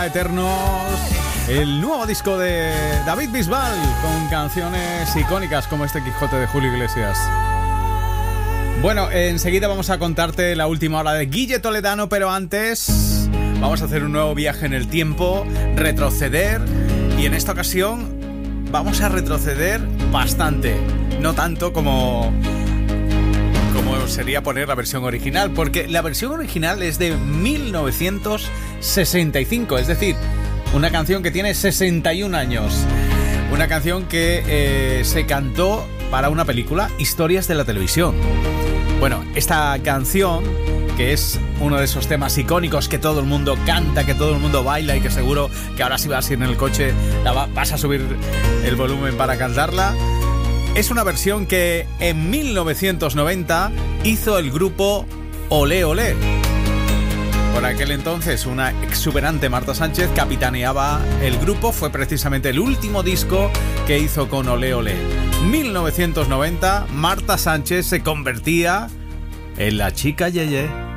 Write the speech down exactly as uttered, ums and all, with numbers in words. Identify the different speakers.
Speaker 1: Eternos, el nuevo disco de David Bisbal con canciones icónicas como este Quijote de Julio Iglesias. Bueno, enseguida vamos a contarte la última hora de Guille Toledano, pero antes vamos a hacer un nuevo viaje en el tiempo, retroceder, y en esta ocasión vamos a retroceder bastante, no tanto como... como sería poner la versión original, porque la versión original es de mil novecientos sesenta y cinco, es decir, una canción que tiene sesenta y un años, una canción que eh, se cantó para una película, Historias de la Televisión. Bueno, esta canción, que es uno de esos temas icónicos que todo el mundo canta, que todo el mundo baila y que seguro que ahora si vas a ir en el coche la va, vas a subir el volumen para cantarla. Es una versión que en mil novecientos noventa hizo el grupo Olé Olé. Por aquel entonces una exuberante Marta Sánchez capitaneaba el grupo. Fue precisamente el último disco que hizo con Olé Olé. mil novecientos noventa, Marta Sánchez se convertía en la chica Yeye.